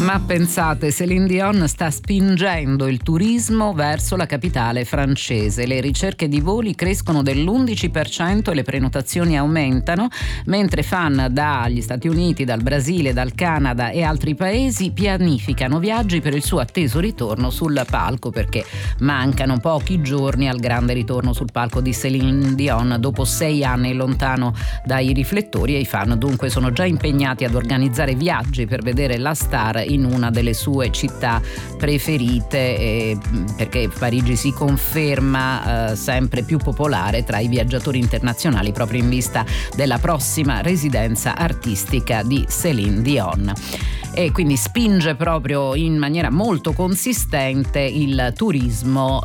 Ma pensate, Céline Dion sta spingendo il turismo verso la capitale francese. Le ricerche di voli crescono dell'11% e le prenotazioni aumentano, mentre fan dagli Stati Uniti, dal Brasile, dal Canada e altri paesi pianificano viaggi per il suo atteso ritorno sul palco, perché mancano pochi giorni al grande ritorno sul palco di Céline Dion dopo 6 anni lontano dai riflettori, e i fan dunque sono già impegnati ad organizzare viaggi per vedere la star in una delle sue città preferite, perché Parigi si conferma sempre più popolare tra i viaggiatori internazionali proprio in vista della prossima residenza artistica di Céline Dion. E quindi spinge proprio in maniera molto consistente il turismo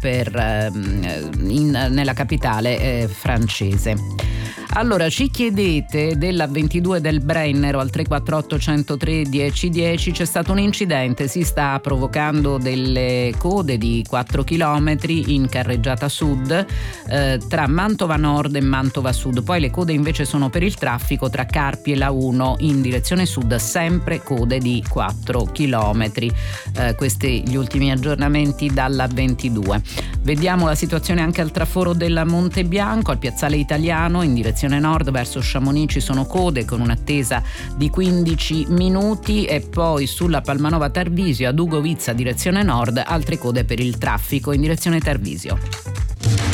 nella capitale francese. Allora, ci chiedete della 22 del Brennero al 348 103 1010. C'è stato un incidente, si sta provocando delle code di 4 chilometri in carreggiata sud tra Mantova Nord e Mantova Sud. Poi le code invece sono per il traffico tra Carpi e la 1 in direzione sud, sempre code di 4 chilometri. Questi gli ultimi aggiornamenti dalla 22. Vediamo la situazione anche al traforo della Monte Bianco, al piazzale Italiano in direzione nord verso Chamonix ci sono code con un'attesa di 15 minuti, e poi sulla Palmanova Tarvisio ad Ugovizza direzione nord altre code per il traffico in direzione Tarvisio.